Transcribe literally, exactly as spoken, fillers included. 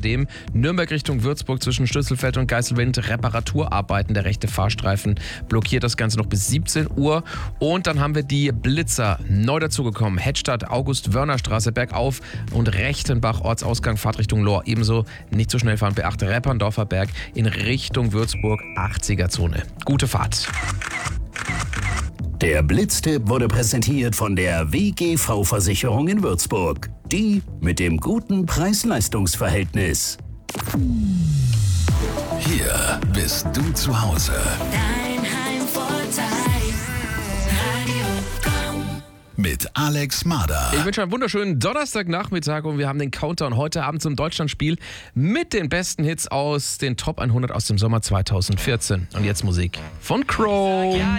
Außerdem Nürnberg Richtung Würzburg zwischen Schlüsselfeld und Geiselwind, Reparaturarbeiten. Der rechte Fahrstreifen blockiert das Ganze noch bis siebzehn Uhr. Und dann haben wir die Blitzer neu dazugekommen. Hettstadt, August-Wörner-Straße bergauf und Rechtenbach, Ortsausgang, Fahrtrichtung Lohr. Ebenso nicht zu schnell fahren, beachte Repperndorfer Berg in Richtung Würzburg, achtziger-Zone. Gute Fahrt. Der Blitztipp wurde präsentiert von der W G V-Versicherung in Würzburg. Die mit dem guten Preis-Leistungs-Verhältnis. Hier bist du zu Hause. Dein Heimvorteil. Radio Komm. Mit Alex Mader. Ich wünsche einen wunderschönen Donnerstagnachmittag und wir haben den Countdown heute Abend zum Deutschlandspiel mit den besten Hits aus den Top hundert aus dem Sommer zweitausendvierzehn. Und jetzt Musik von Crow.